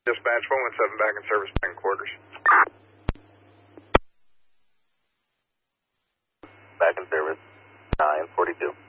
Dispatch 117 back in service, back in quarters. Back in service, 942.